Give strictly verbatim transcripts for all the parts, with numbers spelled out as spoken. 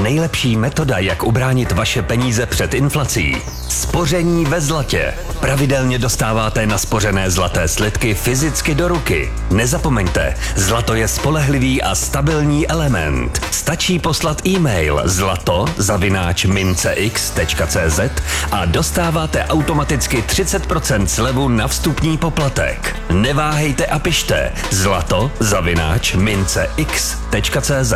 Nejlepší metoda, jak ubránit vaše peníze před inflací. Spoření ve zlatě. Pravidelně dostáváte naspořené zlaté slitky fyzicky do ruky. Nezapomeňte, zlato je spolehlivý a stabilní element. Stačí poslat e-mail zlato zavináč mincex tečka cz a dostáváte automaticky třicet procent slevu na vstupní poplatek. Neváhejte a pište zlato zavináč mincex tečka cz.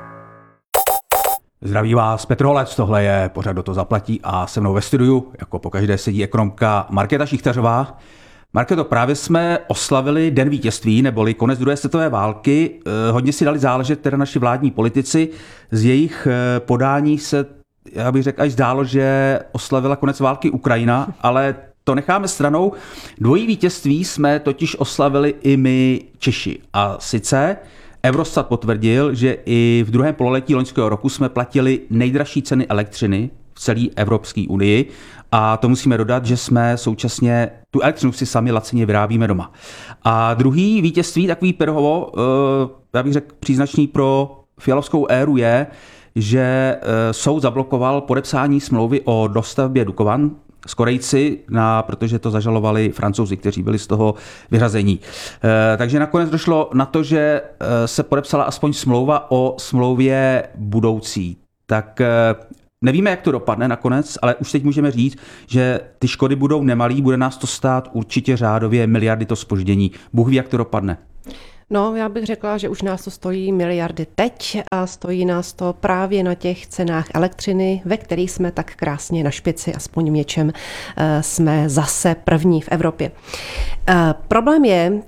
Zdraví vás Petr Holec, tohle je pořad Kdo to zaplatí a se mnou ve studiu, jako pokaždé sedí ekonomka Markéta Šichtařová. Markéto, právě jsme oslavili Den vítězství, neboli konec druhé světové války. Hodně si dali záležet teda naši vládní politici. Z jejich podání se, já bych řekl, až zdálo, že oslavila konec války Ukrajina, ale to necháme stranou. Dvojí vítězství jsme totiž oslavili i my Češi. A sice Eurostat potvrdil, že i v druhém pololetí loňského roku jsme platili nejdražší ceny elektřiny v celé Evropské unii a to musíme dodat, že jsme současně tu elektřinu si sami lacině vyrábíme doma. A druhý vítězství, takový Pirhovo, já bych řekl příznačný pro fialovskou éru je, že soud zablokoval podepsání smlouvy o dostavbě Dukovan s Korejci, na, protože to zažalovali Francouzi, kteří byli z toho vyřazení. E, takže nakonec došlo na to, že se podepsala aspoň smlouva o smlouvě budoucí. Tak e, nevíme, jak to dopadne nakonec, ale už teď můžeme říct, že ty škody budou nemalý, bude nás to stát určitě řádově miliardy to zpoždění. Bůh ví, jak to dopadne. No, já bych řekla, že už nás to stojí miliardy teď a stojí nás to právě na těch cenách elektřiny, ve kterých jsme tak krásně na špici, aspoň v něčem jsme zase první v Evropě. Problém je,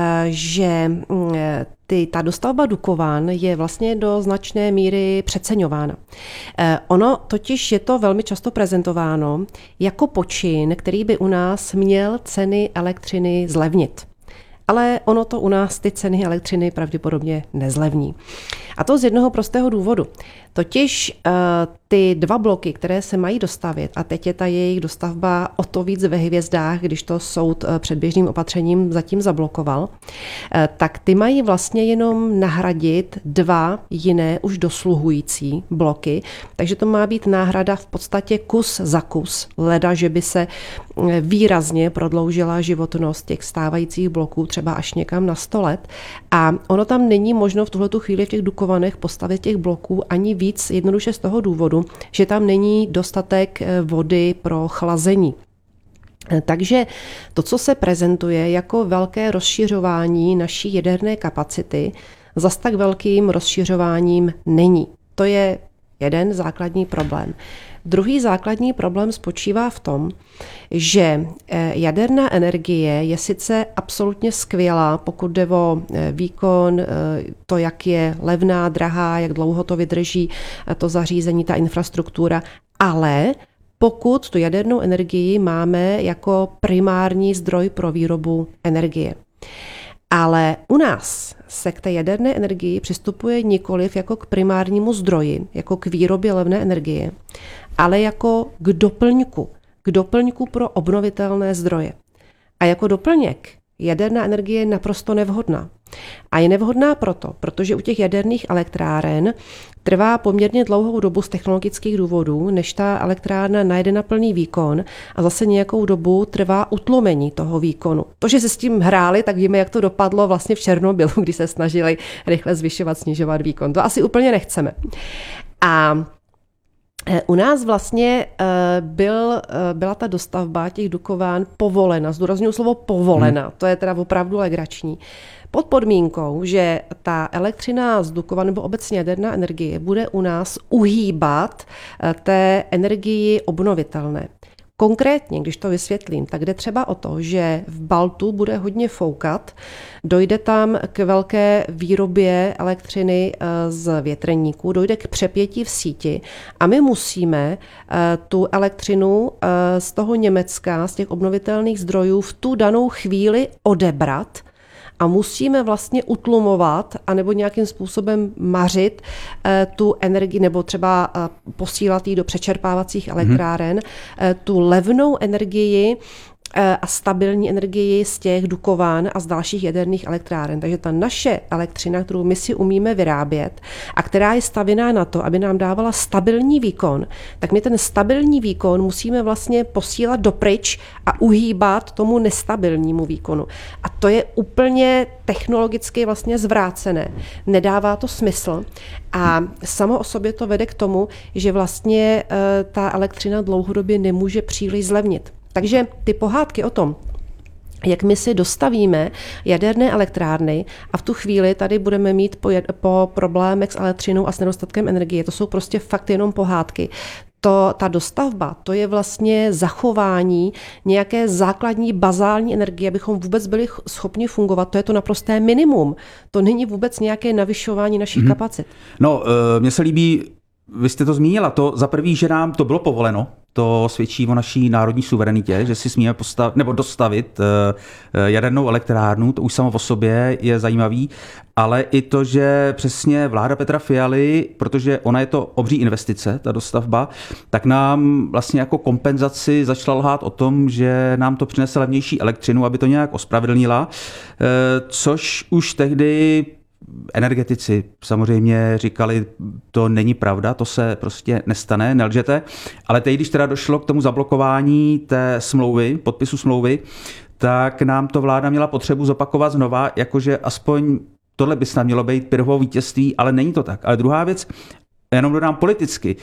že ty, ta dostavba Dukovan je vlastně do značné míry přeceňována. Ono totiž je to velmi často prezentováno jako počin, který by u nás měl ceny elektřiny zlevnit. Ale ono to u nás ty ceny elektřiny pravděpodobně nezlevní. A to z jednoho prostého důvodu. Totiž uh, ty dva bloky, které se mají dostavit, a teď je ta jejich dostavba o to víc ve hvězdách, když to soud uh, předběžným opatřením zatím zablokoval, uh, tak ty mají vlastně jenom nahradit dva jiné už dosluhující bloky. Takže to má být náhrada v podstatě kus za kus, leda, že by se výrazně prodloužila životnost těch stávajících bloků, třeba až někam na sto let. A ono tam není možno v tuhletu chvíli v těch Dukovanech postavit těch bloků ani víc, jednoduše z toho důvodu, že tam není dostatek vody pro chlazení. Takže to, co se prezentuje jako velké rozšiřování naší jaderné kapacity, zas tak velkým rozšiřováním není. To je jeden základní problém. Druhý základní problém spočívá v tom, že jaderná energie je sice absolutně skvělá, pokud jde o výkon, to, jak je levná, drahá, jak dlouho to vydrží, to zařízení, ta infrastruktura, ale pokud tu jadernou energii máme jako primární zdroj pro výrobu energie. Ale u nás se k té jaderné energii přistupuje nikoliv jako k primárnímu zdroji, jako k výrobě levné energie, ale jako k doplňku, k doplňku pro obnovitelné zdroje. A jako doplněk jaderná energie je naprosto nevhodná. A je nevhodná proto, protože u těch jaderných elektráren trvá poměrně dlouhou dobu z technologických důvodů, než ta elektrárna najde na plný výkon a zase nějakou dobu trvá utlumení toho výkonu. To, že se s tím hráli, tak víme, jak to dopadlo vlastně v Černobylu, kdy se snažili rychle zvyšovat, snižovat výkon. To asi úplně nechceme. A u nás vlastně byl, byla ta dostavba těch Dukovan povolena, zdůrazňuji slovo povolena, hmm. to je teda opravdu legrační, pod podmínkou, že ta elektřina z Dukovan nebo obecně jaderná energie bude u nás uhýbat té energii obnovitelné. Konkrétně, když to vysvětlím, tak jde třeba o to, že v Baltu bude hodně foukat, dojde tam k velké výrobě elektřiny z větrníků, dojde k přepětí v síti a my musíme tu elektřinu z toho Německa, z těch obnovitelných zdrojů v tu danou chvíli odebrat a musíme vlastně utlumovat anebo nějakým způsobem mařit tu energii nebo třeba posílat ji do přečerpávacích elektráren, hmm. tu levnou energii a stabilní energii z těch Dukovan a z dalších jaderných elektráren. Takže ta naše elektřina, kterou my si umíme vyrábět a která je stavěná na to, aby nám dávala stabilní výkon, tak my ten stabilní výkon musíme vlastně posílat dopryč a uhýbat tomu nestabilnímu výkonu. A to je úplně technologicky vlastně zvrácené. Nedává to smysl a samo o sobě to vede k tomu, že vlastně e, ta elektřina dlouhodobě nemůže příliš zlevnit. Takže ty pohádky o tom, jak my si dostavíme jaderné elektrárny a v tu chvíli tady budeme mít po, po problémech s elektřinou a s nedostatkem energie, to jsou prostě fakt jenom pohádky. To, ta dostavba, to je vlastně zachování nějaké základní bazální energie, abychom vůbec byli schopni fungovat. To je to naprosté minimum. To není vůbec nějaké navyšování našich mm-hmm. kapacit. No, mně se líbí, vy jste to zmínila, to za prvý, že nám to bylo povoleno. To svědčí o naší národní suverenitě, že si smíme postavit, nebo dostavit jadernou elektrárnu, to už samo o sobě je zajímavý, ale i to, že přesně vláda Petra Fialy, protože ona je to obří investice, ta dostavba, tak nám vlastně jako kompenzaci začala lhát o tom, že nám to přinese levnější elektřinu, aby to nějak ospravedlnila, což už tehdy energetici samozřejmě říkali, to není pravda, to se prostě nestane, nelžete, ale teď, když teda došlo k tomu zablokování té smlouvy, podpisu smlouvy, tak nám to vláda měla potřebu zopakovat znova, jakože aspoň tohle by snad mělo být Pyrrhovo vítězství, ale není to tak. Ale druhá věc, jenom dodám politicky,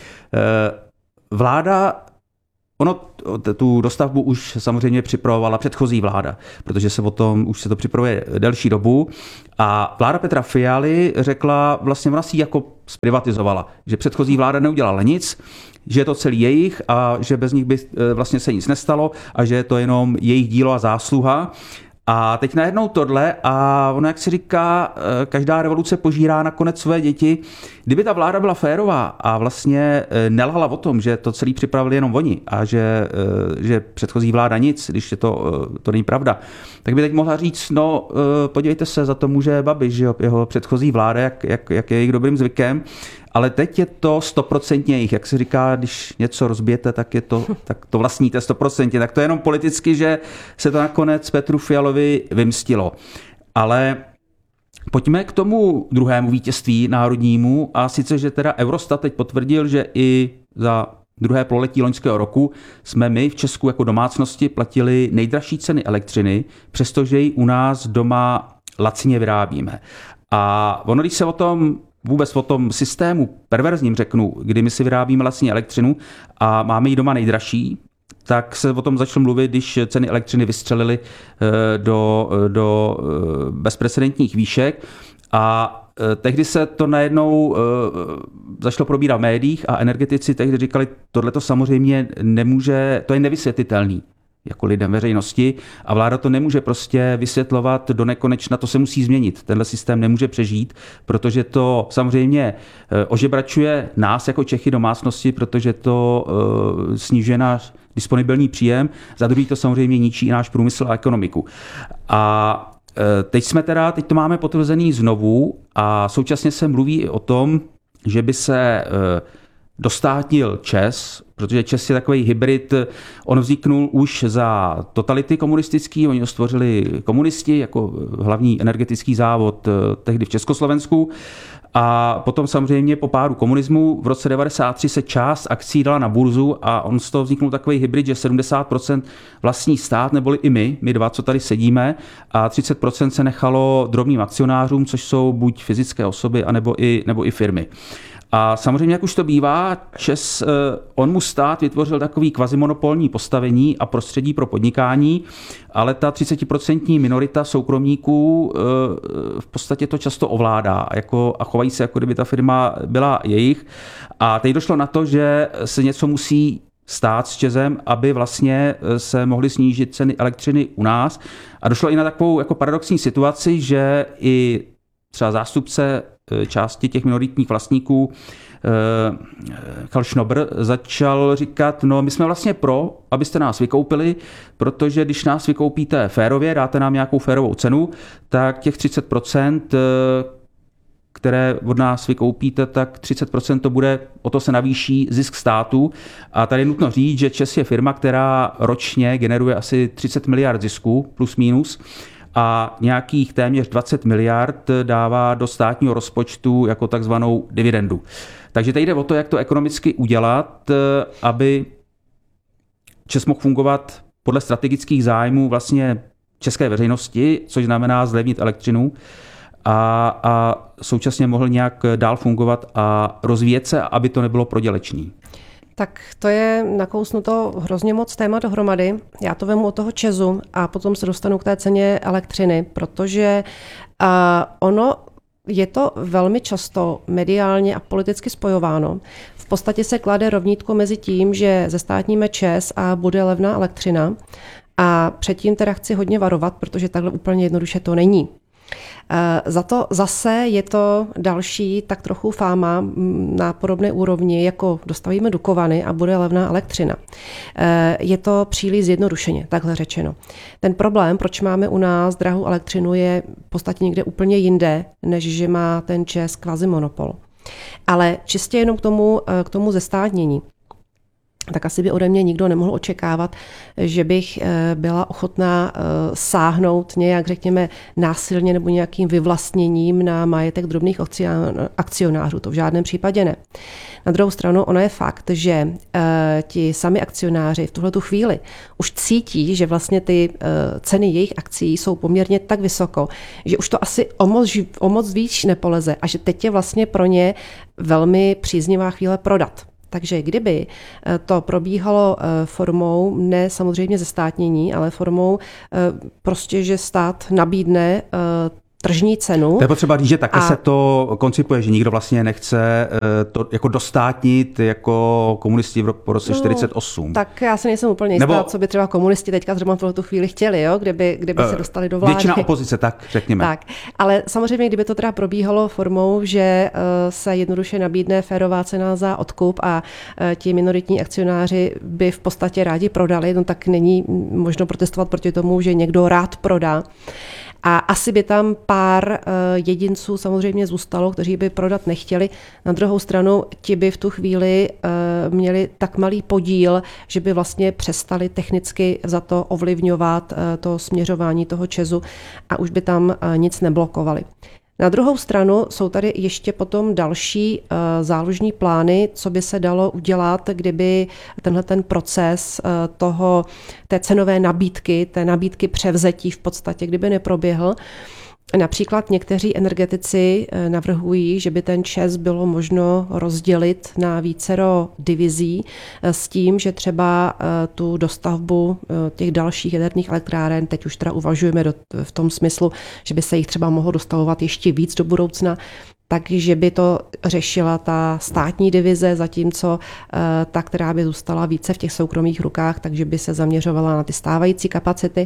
vláda Ono tu dostavbu už samozřejmě připravovala předchozí vláda, protože se o tom už se to připravuje delší dobu a vláda Petra Fialy řekla, vlastně ona si jako zprivatizovala, že předchozí vláda neudělala nic, že je to celý jejich a že bez nich by vlastně se nic nestalo a že je to jenom jejich dílo a zásluha. A teď najednou tohle a ono, jak se říká, každá revoluce požírá nakonec své děti. Kdyby ta vláda byla férová a vlastně nelhala o tom, že to celý připravili jenom oni a že, že předchozí vláda nic, když je to, to není pravda, tak by teď mohla říct, no podívejte se, za to může Babiš, že jeho předchozí vláda, jak, jak, jak je jejich dobrým zvykem, ale teď je to stoprocentně jejich. Jak se říká, když něco rozbijete, tak, je to, tak to vlastníte stoprocentně. Tak to je jenom politicky, že se to nakonec Petru Fialovi vymstilo. Ale pojďme k tomu druhému vítězství národnímu a sice, že teda Eurostat teď potvrdil, že i za druhé pololetí loňského roku jsme my v Česku jako domácnosti platili nejdražší ceny elektřiny, přestože ji u nás doma lacině vyrábíme. A ono, když se o tom vůbec o tom systému perverzním řeknu, kdy my si vyrábíme lacině elektřinu a máme ji doma nejdražší, tak se o tom začalo mluvit, když ceny elektřiny vystřelily do, do bezprecedentních výšek a tehdy se to najednou začalo probírat v médiích a energetici tehdy říkali, tohle to samozřejmě nemůže, to je nevysvětlitelný jako lidem veřejnosti a vláda to nemůže prostě vysvětlovat do nekonečna, to se musí změnit. Tenhle systém nemůže přežít, protože to samozřejmě ožebračuje nás jako Čechy domácnosti, protože to snižuje náš disponibilní příjem, za druhý to samozřejmě ničí i náš průmysl a ekonomiku. A teď jsme teda, teď to máme potvrzený znovu a současně se mluví i o tom, že by se dostátnil ČEZ, protože ČEZ je takový hybrid, on vzniknul už za totality komunistický, oni ho stvořili komunisti jako hlavní energetický závod tehdy v Československu a potom samozřejmě po pádu komunismu v roce devadesát tři se část akcí dala na burzu a on z toho vzniknul takový hybrid, že sedmdesát procent vlastní stát, neboli i my, my dva, co tady sedíme, a třicet procent se nechalo drobným akcionářům, což jsou buď fyzické osoby, anebo i, nebo i firmy. A samozřejmě, jak už to bývá, ČEZ, on mu stát vytvořil takový kvazimonopolní postavení a prostředí pro podnikání, ale ta třicetiprocentní minorita soukromníků v podstatě to často ovládá jako, a chovají se, jako kdyby ta firma byla jejich. A teď došlo na to, že se něco musí stát s ČEZem, aby vlastně se mohly snížit ceny elektřiny u nás. A došlo i na takovou jako paradoxní situaci, že i třeba zástupce části těch minoritních vlastníků Karl Schnobr začal říkat, no my jsme vlastně pro, abyste nás vykoupili, protože když nás vykoupíte férově, dáte nám nějakou férovou cenu, tak těch třicet procent které od nás vykoupíte, tak třicet procent to bude, o to se navýší zisk státu. A tady je nutno říct, že ČEZ je firma, která ročně generuje asi třicet miliard zisku, plus minus, a nějakých téměř dvacet miliard dává do státního rozpočtu jako takzvanou dividendu. Takže tady jde o to, jak to ekonomicky udělat, aby ČEZ mohl fungovat podle strategických zájmů vlastně české veřejnosti, což znamená zlevnit elektřinu, a, a současně mohl nějak dál fungovat a rozvíjet se, aby to nebylo prodělečný. Tak to je nakousnuto hrozně moc téma dohromady. Já to vemu od toho ČEZu a potom se dostanu k té ceně elektřiny, protože uh, ono je to velmi často mediálně a politicky spojováno. V podstatě se klade rovnítko mezi tím, že zestátníme ČEZ a bude levná elektřina. A předtím teda chci hodně varovat, protože takhle úplně jednoduše to není. Za to zase je to další tak trochu fáma na podobné úrovni, jako dostavíme Dukovany a bude levná elektřina. Je to příliš zjednodušeně, takhle řečeno. Ten problém, proč máme u nás drahou elektřinu, je v podstatě někde úplně jinde, než že má ten ČEZ kvazimonopol. Ale čistě jenom k tomu, k tomu zestátnění. Tak asi by ode mě nikdo nemohl očekávat, že bych byla ochotná sáhnout nějak, řekněme, násilně nebo nějakým vyvlastněním na majetek drobných akcionářů. To v žádném případě ne. Na druhou stranu, ono je fakt, že ti sami akcionáři v tuhletu chvíli už cítí, že vlastně ty ceny jejich akcí jsou poměrně tak vysoko, že už to asi o moc, o moc víc nepoleze a že teď je vlastně pro ně velmi příznivá chvíle prodat. Takže kdyby to probíhalo formou, ne samozřejmě zestátnění, ale formou prostě, že stát nabídne tržní cenu. To je potřeba říct, že také a... se to koncipuje, že nikdo vlastně nechce to jako dostátnit jako komunisti v roce no, čtyřicet osm. Tak já se nejsem úplně jistá, Nebo... co by třeba komunisti teďka zrovna v tu chvíli chtěli, jo? Kdyby, kdyby se dostali do vlády. Většina opozice, tak řekněme. Tak, ale samozřejmě, kdyby to teda probíhalo formou, že se jednoduše nabídne férová cena za odkup a ti minoritní akcionáři by v podstatě rádi prodali, no tak není možno protestovat proti tomu, že někdo rád prodá. A asi by tam pár jedinců samozřejmě zůstalo, kteří by prodat nechtěli. Na druhou stranu ti by v tu chvíli měli tak malý podíl, že by vlastně přestali technicky za to ovlivňovat to směřování toho ČEZu a už by tam nic neblokovali. Na druhou stranu jsou tady ještě potom další uh, záložní plány, co by se dalo udělat, kdyby tenhle ten proces uh, toho, té cenové nabídky, té nabídky převzetí v podstatě, kdyby neproběhl. Například někteří energetici navrhují, že by ten ČEZ bylo možno rozdělit na vícero divizí s tím, že třeba tu dostavbu těch dalších jaderných elektráren, teď už teda uvažujeme do, v tom smyslu, že by se jich třeba mohlo dostavovat ještě víc do budoucna, takže by to řešila ta státní divize, zatímco ta, která by zůstala více v těch soukromých rukách, takže by se zaměřovala na ty stávající kapacity.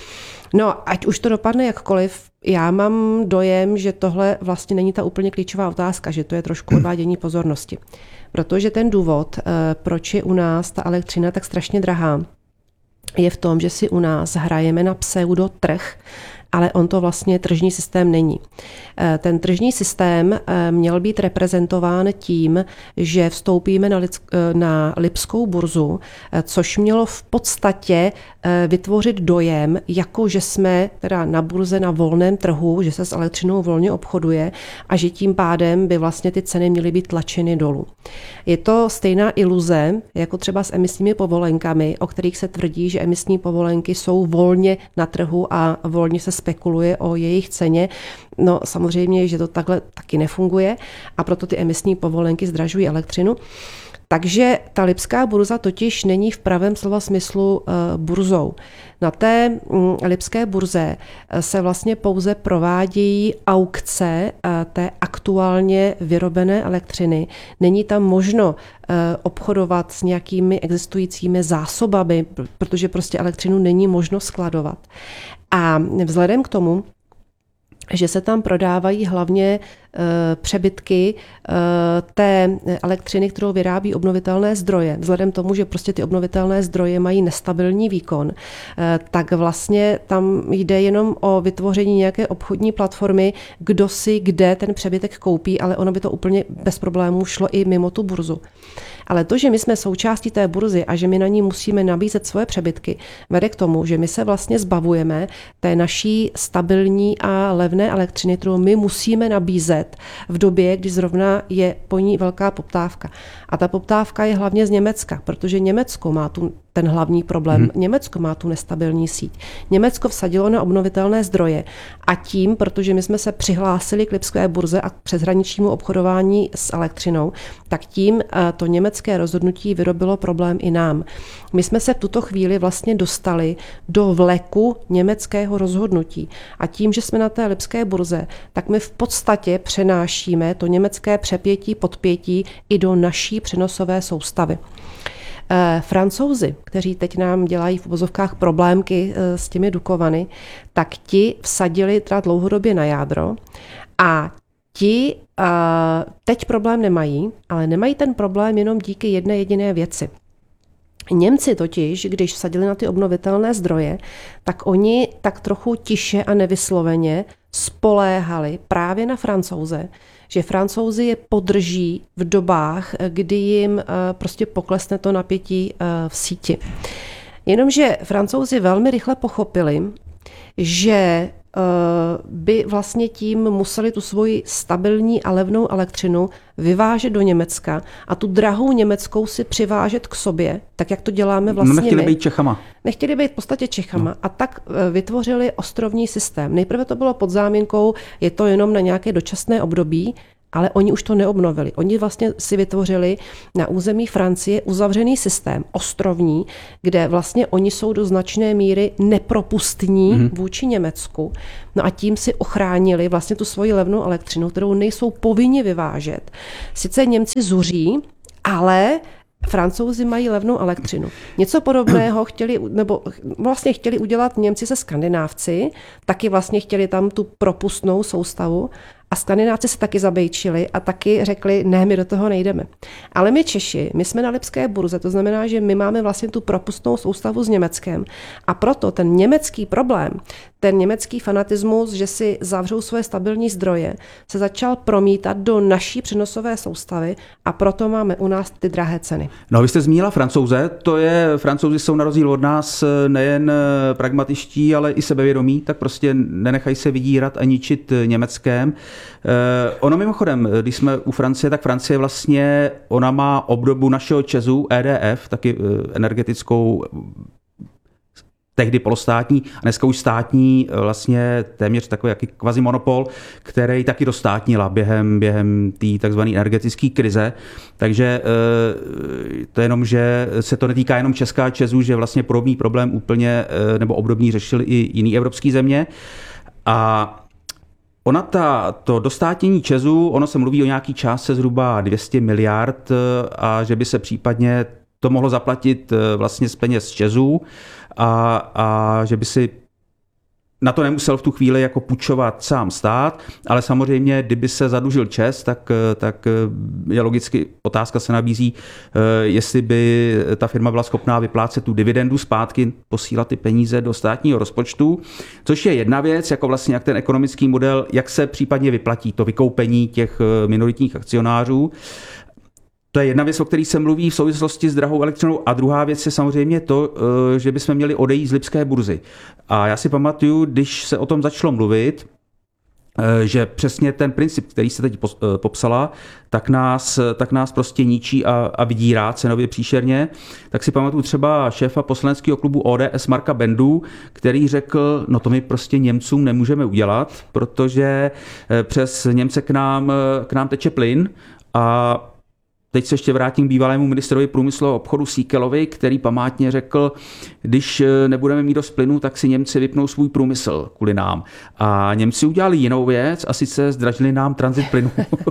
No, ať už to dopadne jakkoliv, já mám dojem, že tohle vlastně není ta úplně klíčová otázka, že to je trošku odvádění pozornosti. Protože ten důvod, proč je u nás ta elektřina tak strašně drahá, je v tom, že si u nás hrajeme na pseudotrh, ale on to vlastně tržní systém není. Ten tržní systém měl být reprezentován tím, že vstoupíme na, na Lipskou burzu, což mělo v podstatě vytvořit dojem, jako že jsme teda na burze na volném trhu, že se s elektřinou volně obchoduje a že tím pádem by vlastně ty ceny měly být tlačeny dolů. Je to stejná iluze, jako třeba s emisními povolenkami, o kterých se tvrdí, že emisní povolenky jsou volně na trhu a volně se spekuluje o jejich ceně. No samozřejmě, že to takhle taky nefunguje a proto ty emisní povolenky zdražují elektřinu. Takže ta Lipská burza totiž není v pravém slova smyslu burzou. Na té Lipské burze se vlastně pouze provádějí aukce té aktuálně vyrobené elektřiny. Není tam možno obchodovat s nějakými existujícími zásobami, protože prostě elektřinu není možno skladovat. A vzhledem k tomu, že se tam prodávají hlavně přebytky té elektřiny, kterou vyrábí obnovitelné zdroje, vzhledem k tomu, že prostě ty obnovitelné zdroje mají nestabilní výkon, tak vlastně tam jde jenom o vytvoření nějaké obchodní platformy, kdo si kde ten přebytek koupí, ale ono by to úplně bez problémů šlo i mimo tu burzu. Ale to, že my jsme součástí té burzy a že my na ní musíme nabízet svoje přebytky, vede k tomu, že my se vlastně zbavujeme té naší stabilní a levné elektřiny, kterou my musíme nabízet v době, kdy zrovna je po ní velká poptávka. A ta poptávka je hlavně z Německa, protože Německo má tu ten hlavní problém. Hmm. Německo má tu nestabilní síť. Německo vsadilo na obnovitelné zdroje a tím, protože my jsme se přihlásili k lipské burze a k přeshraničnímu obchodování s elektřinou, tak tím to německé rozhodnutí vyrobilo problém i nám. My jsme se v tuto chvíli vlastně dostali do vleku německého rozhodnutí a tím, že jsme na té lipské burze, tak my v podstatě přenášíme to německé přepětí, podpětí i do naší přenosové soustavy. Francouzi, kteří teď nám dělají v uvozovkách problémky s těmi Dukovany, tak ti vsadili teda dlouhodobě na jádro a ti teď problém nemají, ale nemají ten problém jenom díky jedné jediné věci. Němci totiž, když vsadili na ty obnovitelné zdroje, tak oni tak trochu tiše a nevysloveně spoléhali právě na Francouze, že Francouzi je podrží v dobách, kdy jim prostě poklesne to napětí v síti. Jenomže Francouzi velmi rychle pochopili, že by vlastně tím museli tu svoji stabilní a levnou elektřinu vyvážet do Německa a tu drahou německou si přivážet k sobě, tak jak to děláme vlastně no, nechtěli my. být Čechama. Nechtěli být v podstatě Čechama no. A tak vytvořili ostrovní systém. Nejprve to bylo pod záminkou, je to jenom na nějaké dočasné období, ale oni už to neobnovili. Oni vlastně si vytvořili na území Francie uzavřený systém, ostrovní, kde vlastně oni jsou do značné míry nepropustní mm-hmm. vůči Německu. No a tím si ochránili vlastně tu svoji levnou elektřinu, kterou nejsou povinni vyvážet. Sice Němci zuří, ale Francouzi mají levnou elektřinu. Něco podobného chtěli, nebo vlastně chtěli udělat Němci se Skandinávci, taky vlastně chtěli tam tu propustnou soustavu a Skandinávci se taky zabejčili a taky řekli, ne, my do toho nejdeme. Ale my Češi, my jsme na lipské burze, to znamená, že my máme vlastně tu propustnou soustavu s Německem a proto ten německý problém, ten německý fanatismus, že si zavřou svoje stabilní zdroje, se začal promítat do naší přenosové soustavy a proto máme u nás ty drahé ceny. No, vy jste zmínila Francouze, to je, Francouzi jsou na rozdíl od nás nejen pragmatičtí, ale i sebevědomí, tak prostě nenechají se vydírat a ničit Německém. Eh, ono mimochodem, když jsme u Francie, tak Francie vlastně, ona má obdobu našeho ČEZu, E D F, taky energetickou, tehdy polostátní, a dneska už státní, vlastně téměř takový jaký kvazimonopol, který taky dostátnila během, během té takzvané energetické krize. Takže to je jenom, že se to netýká jenom Česká ČEZu, že vlastně podobný problém úplně, nebo obdobný řešili i jiný evropské země. A Ona ta, to dostátnění ČEZu, ono se mluví o nějaký částce zhruba dvě stě miliard a že by se případně to mohlo zaplatit vlastně z peněz ČEZu a, a že by si na to nemusel v tu chvíli jako půjčovat sám stát, ale samozřejmě, kdyby se zadlužil ČEZ, tak, tak je logicky otázka se nabízí, jestli by ta firma byla schopná vyplácet tu dividendu zpátky, posílat ty peníze do státního rozpočtu, což je jedna věc, jako vlastně jak ten ekonomický model, jak se případně vyplatí to vykoupení těch minoritních akcionářů. To je jedna věc, o které se mluví v souvislosti s drahou elektřinou a druhá věc je samozřejmě to, že bychom měli odejít z lipské burzy. A já si pamatuju, když se o tom začalo mluvit, že přesně ten princip, který jste teď popsala, tak nás, tak nás prostě ničí a, a vydírá cenově příšerně. Tak si pamatuju třeba šéfa poslaneckého klubu O D S Marka Bendu, který řekl, no to my prostě Němcům nemůžeme udělat, protože přes Němce k nám, k nám teče plyn a teď se ještě vrátím k bývalému ministrovi průmyslu a obchodu Síkelovi, který památně řekl, když nebudeme mít dost plynu, tak si Němci vypnou svůj průmysl kvůli nám. A Němci udělali jinou věc a sice zdražili nám tranzit plynu.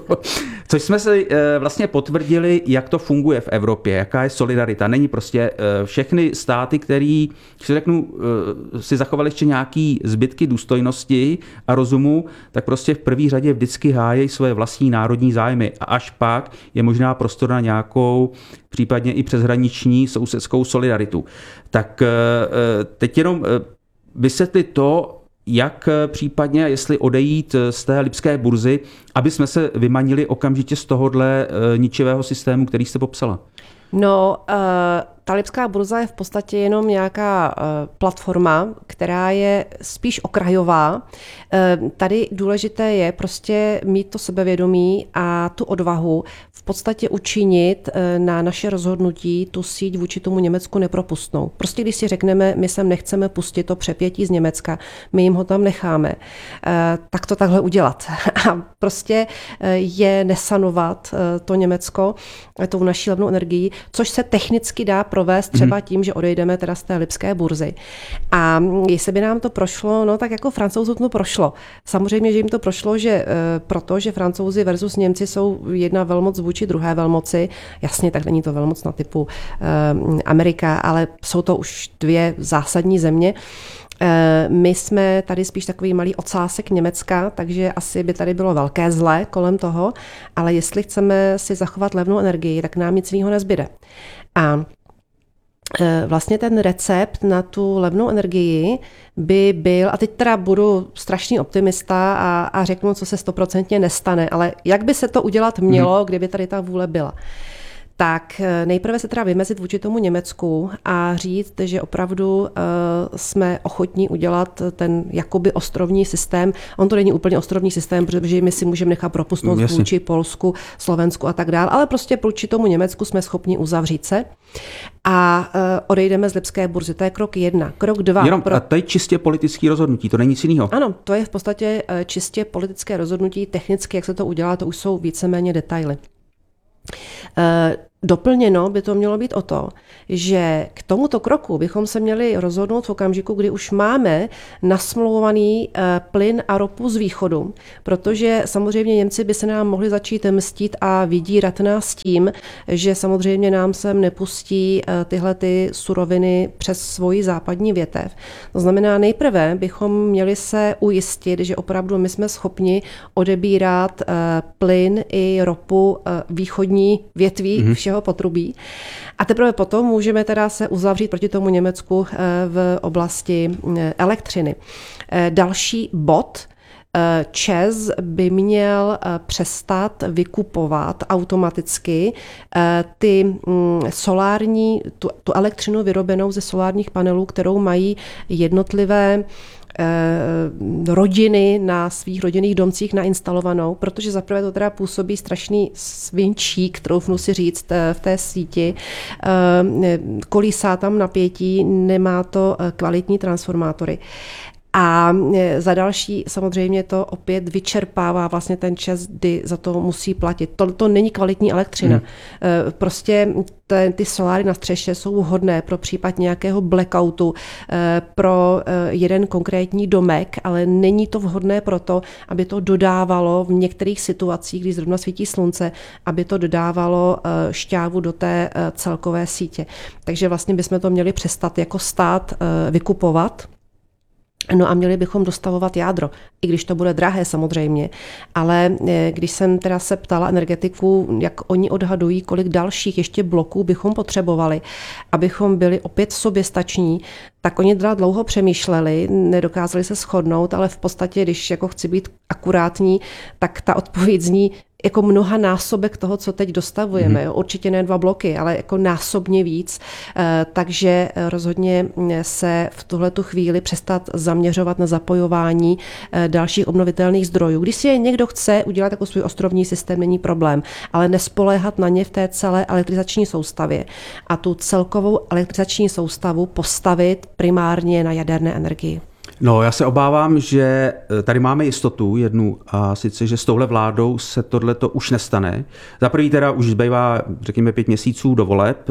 Což jsme se vlastně potvrdili, jak to funguje v Evropě, jaká je solidarita. Není prostě všechny státy, který, když si řeknu, si zachovali ještě nějaký zbytky důstojnosti a rozumu, tak prostě v první řadě vždycky hájí svoje vlastní národní zájmy. A až pak je možná prostor na nějakou, případně i přeshraniční sousedskou solidaritu. Tak teď jenom vysvětlit to, jak případně, jestli odejít z té lipské burzy, aby jsme se vymanili okamžitě z tohohle ničivého systému, který jste popsala. No, uh, ta lipská burza je v podstatě jenom nějaká uh, platforma, která je spíš okrajová. Uh, tady důležité je prostě mít to sebevědomí a tu odvahu v podstatě učinit uh, na naše rozhodnutí tu síť vůči tomu Německu nepropustnou. Prostě když si řekneme, my sem nechceme pustit to přepětí z Německa, my jim ho tam necháme, uh, tak to takhle udělat. A prostě uh, je nesanovat uh, to Německo, uh, tou naší levnou energií, což se technicky dá provést třeba tím, že odejdeme teda z té lipské burzy. A jestli by nám to prošlo, no tak jako Francouzům to prošlo. Samozřejmě, že jim to prošlo, že protože Francouzi versus Němci jsou jedna velmoc vůči druhé velmoci. Jasně, tak není to velmoc na typu uh, Amerika, ale jsou to už dvě zásadní země. My jsme tady spíš takový malý ocásek Německa, takže asi by tady bylo velké zlé kolem toho, ale jestli chceme si zachovat levnou energii, tak nám nic jiného nezbyde. A vlastně ten recept na tu levnou energii by byl, a teď teda budu strašný optimista a, a řeknu, co se stoprocentně nestane, ale jak by se to udělat mělo, hmm. kdyby tady ta vůle byla. Tak nejprve se teda vymezit vůči tomu Německu a říct, že opravdu uh, jsme ochotní udělat ten jakoby ostrovní systém. On to není úplně ostrovní systém, protože my si můžeme nechat propustnout Jasně. vůči Polsku, Slovensku a tak dále, ale prostě vůči tomu Německu jsme schopni uzavřít se a uh, odejdeme z lipské burzy. To je krok jedna. Krok dva. Jenom, pro... a to je čistě politické rozhodnutí, to není nic jiného. Ano, to je v podstatě uh, čistě politické rozhodnutí. Technicky, jak se to udělá, to už jsou víceméně detaily. Doplněno by to mělo být o to, že k tomuto kroku bychom se měli rozhodnout v okamžiku, kdy už máme nasmlouvaný plyn a ropu z východu, protože samozřejmě Němci by se nám mohli začít mstít a vydírat nás tím, že samozřejmě nám sem nepustí tyhle ty suroviny přes svoji západní větev. To znamená, nejprve bychom měli se ujistit, že opravdu my jsme schopni odebírat plyn i ropu východní větví mm-hmm. všeho potrubí. A teprve potom můžeme teda se uzavřít proti tomu Německu v oblasti elektřiny. Další bod. ČEZ by měl přestat vykupovat automaticky ty solární, tu, tu elektřinu vyrobenou ze solárních panelů, kterou mají jednotlivé rodiny na svých rodinných domcích nainstalovanou, protože zaprvé to teda působí strašný svinčík, troufnu si říct, v té síti. Kolísá tam napětí, nemá to kvalitní transformátory. A za další samozřejmě to opět vyčerpává vlastně ten čas, kdy za to musí platit. To, to není kvalitní elektřina. Hmm. Prostě ty, ty soláry na střeše jsou vhodné pro případ nějakého blackoutu, pro jeden konkrétní domek, ale není to vhodné pro to, aby to dodávalo v některých situacích, kdy zrovna svítí slunce, aby to dodávalo šťávu do té celkové sítě. Takže vlastně bychom to měli přestat jako stát vykupovat. No a měli bychom dostavovat jádro, i když to bude drahé samozřejmě, ale když jsem teda se ptala energetiků, jak oni odhadují, kolik dalších ještě bloků bychom potřebovali, abychom byli opět soběstační, tak oni teda dlouho přemýšleli, nedokázali se shodnout, ale v podstatě, když jako chci být akurátní, tak ta odpověď zní jako mnoha násobek toho, co teď dostavujeme. Mm. Určitě ne dva bloky, ale jako násobně víc. Takže rozhodně se v tuhletu chvíli přestat zaměřovat na zapojování dalších obnovitelných zdrojů. Když si je někdo chce udělat jako svůj ostrovní systém, není problém, ale nespoléhat na ně v té celé elektrizační soustavě a tu celkovou elektrizační soustavu postavit primárně na jaderné energii. No, já se obávám, že tady máme jistotu jednu, a sice, že s touhle vládou se tohleto už nestane. Za prvý teda už zbývá, řekněme, pět měsíců do voleb,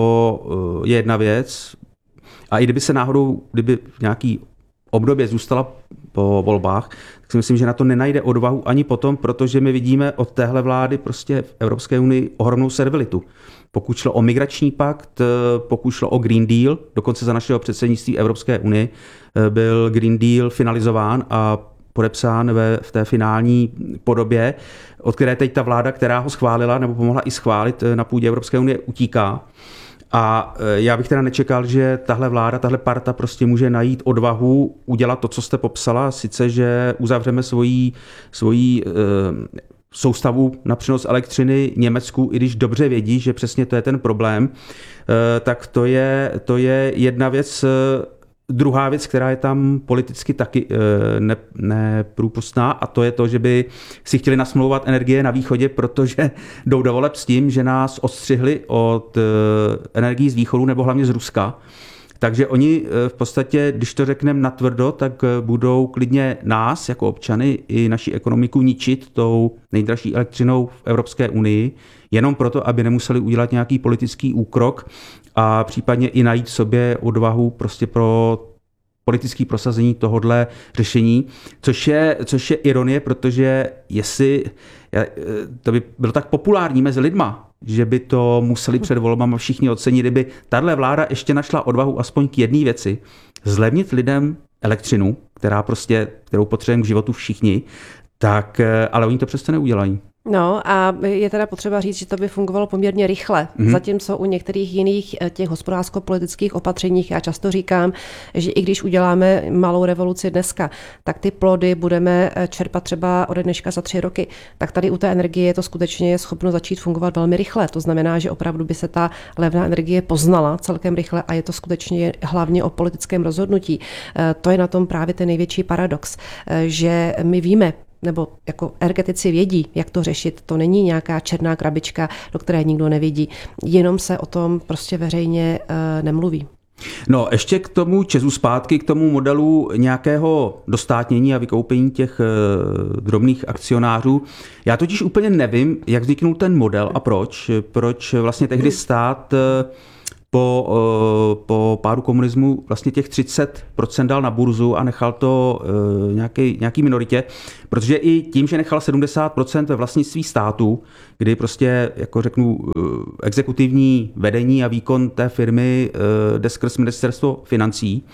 to je jedna věc. A i kdyby se náhodou, kdyby v nějaký období zůstala po volbách, tak si myslím, že na to nenajde odvahu ani potom, protože my vidíme od téhle vlády prostě v Evropské unii ohromnou servilitu. Pokud šlo o migrační pakt, pokud šlo o Green Deal, dokonce za našeho předsednictví Evropské unie byl Green Deal finalizován a podepsán ve, v té finální podobě, od které teď ta vláda, která ho schválila nebo pomohla i schválit na půdě Evropské unie, utíká. A já bych teda nečekal, že tahle vláda, tahle parta prostě může najít odvahu udělat to, co jste popsala, sice, že uzavřeme svoji, svoji e, soustavu na přenos elektřiny Německu, i když dobře vědí, že přesně to je ten problém, e, tak to je, to je jedna věc. Druhá věc, která je tam politicky taky ne, neprůpustná, a to je to, že by si chtěli nasmlouvat energie na východě, protože jdou do voleb s tím, že nás odstřihli od energií z východu nebo hlavně z Ruska. Takže oni v podstatě, když to řekneme natvrdo, tak budou klidně nás jako občany i naši ekonomiku ničit tou nejdražší elektřinou v Evropské unii, jenom proto, aby nemuseli udělat nějaký politický úkrok a případně i najít sobě odvahu prostě pro politické prosazení tohodle řešení, což je, což je ironie, protože jestli to by bylo tak populární mezi lidma, že by to museli před volbama všichni ocenit, kdyby tahle vláda ještě našla odvahu aspoň k jedné věci, zlevnit lidem elektřinu, která prostě, kterou potřebujeme k životu všichni, tak, ale oni to přesto neudělají. No a je teda potřeba říct, že to by fungovalo poměrně rychle, mm-hmm. zatímco u některých jiných těch hospodářsko-politických opatřeních já často říkám, že i když uděláme malou revoluci dneska, tak ty plody budeme čerpat třeba ode dneška za tři roky. Tak tady u té energie je to skutečně schopno začít fungovat velmi rychle. To znamená, že opravdu by se ta levná energie poznala celkem rychle a je to skutečně hlavně o politickém rozhodnutí. To je na tom právě ten největší paradox, že my víme, nebo jako energetici vědí, jak to řešit. To není nějaká černá krabička, do které nikdo nevidí. Jenom se o tom prostě veřejně uh, nemluví. No, ještě k tomu Česu zpátky, k tomu modelu nějakého dostátnění a vykoupení těch uh, drobných akcionářů. Já totiž úplně nevím, jak vzniknul ten model a proč. Proč vlastně tehdy stát uh, Po, po pádu komunismu vlastně těch třicet procent dal na burzu a nechal to nějaký, nějaký minoritě, protože i tím, že nechal sedmdesát procent ve vlastnictví státu, kdy prostě, jako řeknu, exekutivní vedení a výkon té firmy jde skrz ministerstvo financí.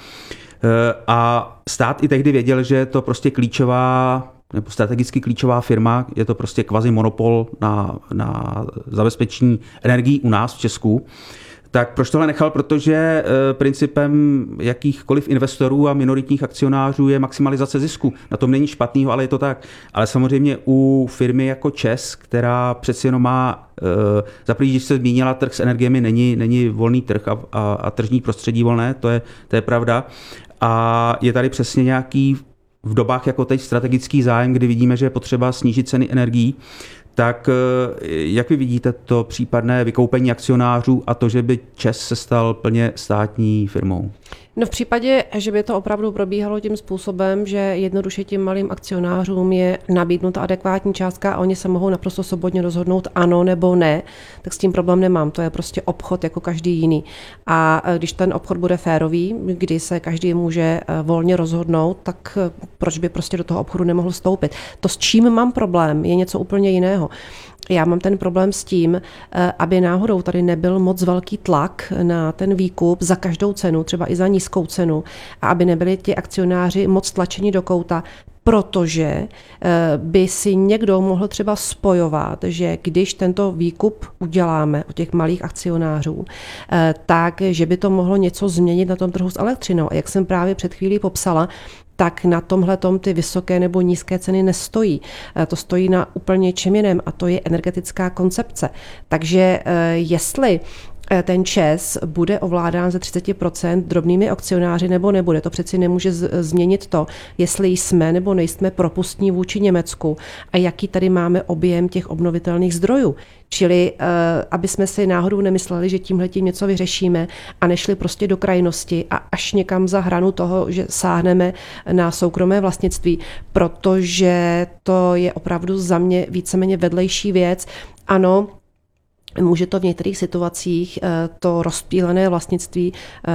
A stát i tehdy věděl, že je to prostě klíčová nebo strategicky klíčová firma, je to prostě kvazi monopol na, na zabezpečení energií u nás v Česku. Tak proč tohle nechal? Protože principem jakýchkoliv investorů a minoritních akcionářů je maximalizace zisku. Na tom není špatného, ale je to tak. Ale samozřejmě u firmy jako ČEZ, která přeci jenom má, za první, když se zmínila, trh s energiemi není, není volný trh a, a, a tržní prostředí volné, to je, to je pravda. A je tady přesně nějaký v dobách jako teď strategický zájem, kdy vidíme, že je potřeba snížit ceny energií. Tak jak vy vidíte to případné vykoupení akcionářů a to, že by ČEZ se stal plně státní firmou? No v případě, že by to opravdu probíhalo tím způsobem, že jednoduše tím malým akcionářům je nabídnuta adekvátní částka a oni se mohou naprosto svobodně rozhodnout ano nebo ne, tak s tím problém nemám. To je prostě obchod jako každý jiný. A když ten obchod bude férový, kdy se každý může volně rozhodnout, tak proč by prostě do toho obchodu nemohl vstoupit? To, s čím mám problém, je něco úplně jiného. Já mám ten problém s tím, aby náhodou tady nebyl moc velký tlak na ten výkup za každou cenu, třeba i za nízkou cenu, a aby nebyli ti akcionáři moc tlačeni do kouta, protože by si někdo mohl třeba spojovat, že když tento výkup uděláme od těch malých akcionářů, tak že by to mohlo něco změnit na tom trhu s elektřinou. A jak jsem právě před chvílí popsala, tak na tomhletom ty vysoké nebo nízké ceny nestojí. To stojí na úplně čem jiném a to je energetická koncepce. Takže jestli ten ČEZ bude ovládán ze třicet procent drobnými akcionáři nebo nebude. To přeci nemůže z- změnit to, jestli jsme nebo nejsme propustní vůči Německu a jaký tady máme objem těch obnovitelných zdrojů. Čili uh, aby jsme si náhodou nemysleli, že tímhletím něco vyřešíme a nešli prostě do krajnosti a až někam za hranu toho, že sáhneme na soukromé vlastnictví, protože to je opravdu za mě víceméně vedlejší věc. Ano, může to v některých situacích to rozptýlené vlastnictví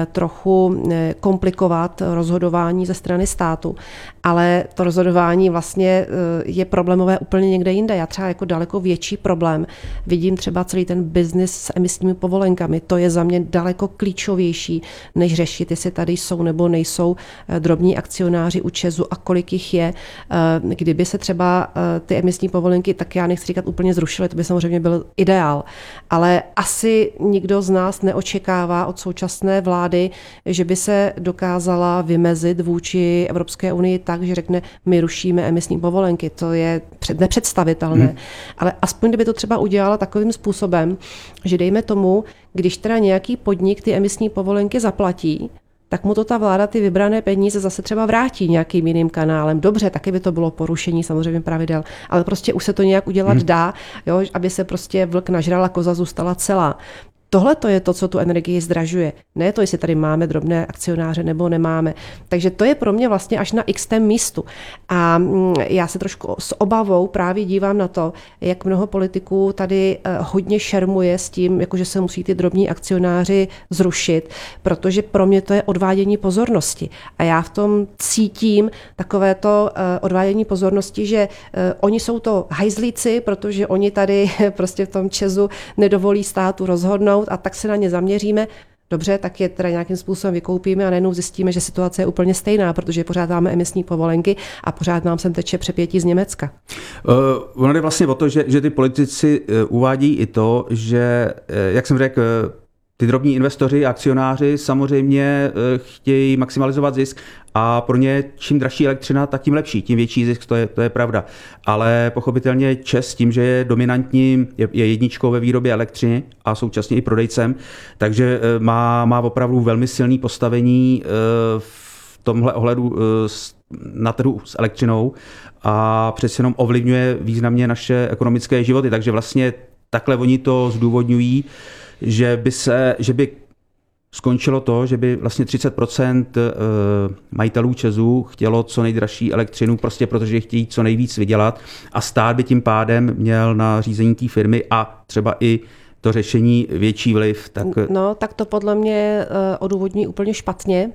trochu komplikovat rozhodování ze strany státu, ale to rozhodování vlastně je problémové úplně někde jinde. Já třeba jako daleko větší problém vidím třeba celý ten biznis s emisními povolenkami. To je za mě daleko klíčovější, než řešit, jestli tady jsou nebo nejsou drobní akcionáři u ČEZu a kolik jich je. Kdyby se třeba ty emisní povolenky, tak já nechci říkat úplně zrušily, to by samozřejmě byl ideál. Ale asi nikdo z nás neočekává od současné vlády, že by se dokázala vymezit vůči Evropské unii tak, že řekne, my rušíme emisní povolenky. To je nepředstavitelné. Hmm. Ale aspoň kdyby to třeba udělala takovým způsobem, že dejme tomu, když teda nějaký podnik ty emisní povolenky zaplatí, tak mu to ta vláda ty vybrané peníze zase třeba vrátí nějakým jiným kanálem. Dobře, taky by to bylo porušení samozřejmě pravidel, ale prostě už se to nějak udělat hmm. dá, jo, aby se prostě vlk nažral a koza zůstala celá. Tohle to je to, co tu energii zdražuje. Ne to, jestli tady máme drobné akcionáře nebo nemáme. Takže to je pro mě vlastně až na x tém místu. A já se trošku s obavou právě dívám na to, jak mnoho politiků tady hodně šermuje s tím, jakože se musí ty drobní akcionáři zrušit, protože pro mě to je odvádění pozornosti. A já v tom cítím takovéto odvádění pozornosti, že oni jsou to hajzlíci, protože oni tady prostě v tom ČEZu nedovolí státu rozhodnout, a tak se na ně zaměříme. Dobře, tak je teda nějakým způsobem vykoupíme a najednou zjistíme, že situace je úplně stejná, protože pořád máme emisní povolenky a pořád nám sem teče přepětí z Německa. Uh, ono jde vlastně o to, že, že ty politici uh, uvádí i to, že, uh, jak jsem řekl, uh, ty drobní investoři, akcionáři samozřejmě uh, chtějí maximalizovat zisk a pro ně čím dražší elektřina, tak tím lepší, tím větší zisk, to je, to je pravda. Ale pochopitelně ČEZ tím, že je dominantním, je, je jedničkou ve výrobě elektřiny a současně i prodejcem, takže uh, má, má opravdu velmi silné postavení uh, v tomhle ohledu uh, na trhu s elektřinou a přece jenom ovlivňuje významně naše ekonomické životy. Takže vlastně takhle oni to zdůvodňují, že by se, že by skončilo to, že by vlastně třicet procent majitelů ČEZu chtělo co nejdražší elektřinu, prostě protože chtějí co nejvíc vydělat a stát by tím pádem měl na řízení té firmy a třeba i to řešení větší vliv. Tak... No, tak to podle mě odůvodní úplně špatně,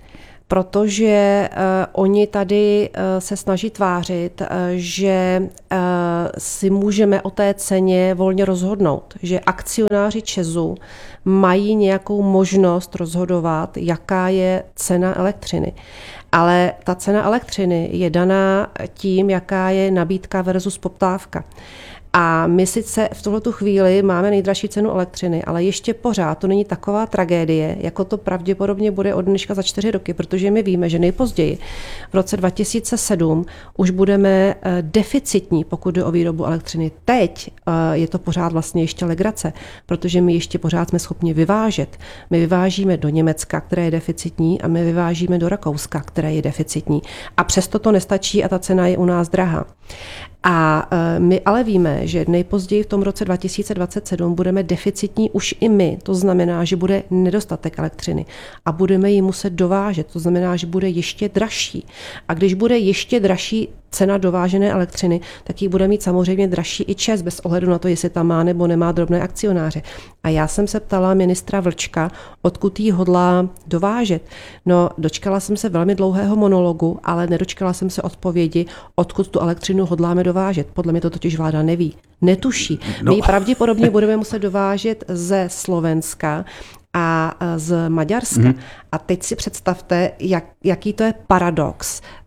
protože uh, oni tady uh, se snaží tvářit, uh, že uh, si můžeme o té ceně volně rozhodnout, že akcionáři ČEZu mají nějakou možnost rozhodovat, jaká je cena elektřiny. Ale ta cena elektřiny je daná tím, jaká je nabídka versus poptávka. A my sice v tuhletu chvíli máme nejdražší cenu elektřiny, ale ještě pořád to není taková tragédie, jako to pravděpodobně bude od dneška za čtyři roky, protože my víme, že nejpozději v roce dva tisíce sedm už budeme deficitní, pokud jde o výrobu elektřiny. Teď je to pořád vlastně ještě legrace, protože my ještě pořád jsme schopni vyvážet. My vyvážíme do Německa, které je deficitní, a my vyvážíme do Rakouska, které je deficitní. A přesto to nestačí a ta cena je u nás drahá. A my ale víme, že nejpozději v tom roce dva tisíce dvacet sedm budeme deficitní už i my. To znamená, že bude nedostatek elektřiny a budeme ji muset dovážet. To znamená, že bude ještě dražší. A když bude ještě dražší cena dovážené elektřiny, tak ji bude mít samozřejmě dražší i ČEZ, bez ohledu na to, jestli tam má nebo nemá drobné akcionáře. A já jsem se ptala ministra Vlčka, odkud jí hodlá dovážet. No, dočkala jsem se velmi dlouhého monologu, ale nedočkala jsem se odpovědi, odkud tu elektřinu hodláme dovážet. Podle mě to totiž vláda neví. Netuší. No. My ji pravděpodobně budeme muset dovážet ze Slovenska a z Maďarska. Mm-hmm. A teď si představte, jak, jaký to je paradox,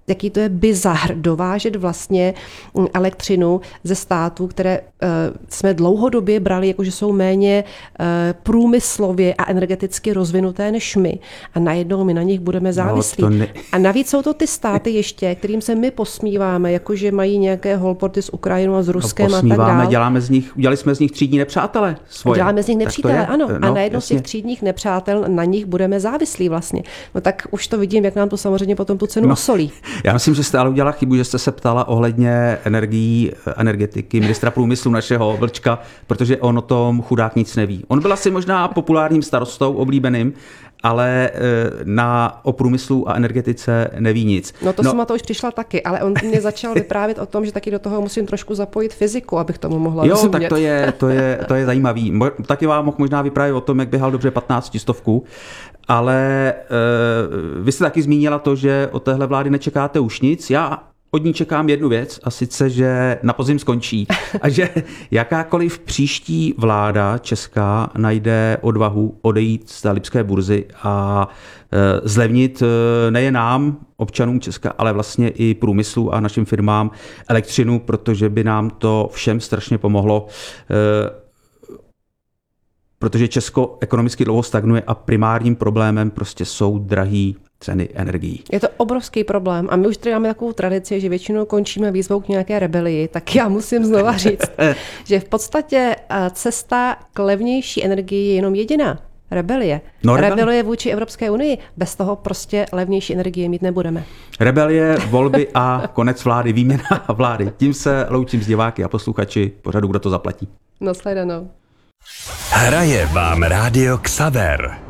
jaký to je bizar dovážet vlastně elektřinu ze států, které uh, jsme dlouhodobě brali, jako že jsou méně uh, průmyslově a energeticky rozvinuté než my. A najednou my na nich budeme závislí. No, ne... A navíc jsou to ty státy ještě, kterým se my posmíváme, jakože mají nějaké holporty s Ukrajinou a s Ruskem no, a tak dále. Děláme z nich, udělali jsme z nich třídní nepřátele svoje. Děláme z nich nepřítele, ano. No, a najednou jasně. z těch třídních nepřátel na nich budeme závislí vlastně. No tak už to vidím, jak nám to samozřejmě potom tu cenu no, osolí. Já myslím, že jste ale udělala chybu, že jste se ptala ohledně energií, energetiky, ministra průmyslu našeho Vlčka, protože on o tom chudák nic neví. On byl asi možná populárním starostou, oblíbeným, ale na, o průmyslu a energetice neví nic. No to no, jsem to už přišla taky, ale on mě začal vyprávět o tom, že taky do toho musím trošku zapojit fyziku, abych tomu mohla jo, rozumět. tak to je, to je, to je zajímavý. Taky vám mohl možná vyprávět o tom, jak běhal dobře patnáctistovku, ale uh, vy jste taky zmínila to, že od téhle vlády nečekáte už nic. Já od ní čekám jednu věc, a sice, že na podzim skončí a že jakákoliv příští vláda česká najde odvahu odejít z té lipské burzy a e, zlevnit e, nejen nám, občanům Česka, ale vlastně i průmyslu a našim firmám elektřinu, protože by nám to všem strašně pomohlo. E, protože Česko ekonomicky dlouho stagnuje a primárním problémem prostě jsou drahý ceny energií. Je to obrovský problém a my už tady máme takovou tradici, že většinou končíme výzvou k nějaké rebelii, tak já musím znova říct, že v podstatě cesta k levnější energii je jenom jediná. Rebelie. No, rebelie. Rebelie vůči Evropské unii. Bez toho prostě levnější energie mít nebudeme. Rebelie, volby a konec vlády, výměna vlády. Tím se loučím s diváky a posluchači pořadu Kdo to zaplatí. Nashledanou. Hraje vám rádio Xaver.